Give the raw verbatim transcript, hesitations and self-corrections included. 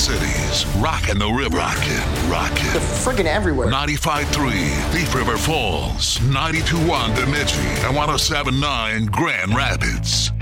Cities. Rockin' the River. Rockin', rockin'. They're friggin' everywhere. ninety-five point three Thief River Falls. ninety-two point one Bemidji. And one oh seven point nine Grand Rapids.